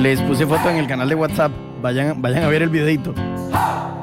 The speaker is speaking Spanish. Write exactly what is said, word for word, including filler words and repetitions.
Les puse foto en el canal de WhatsApp. Vayan, vayan a ver el videito.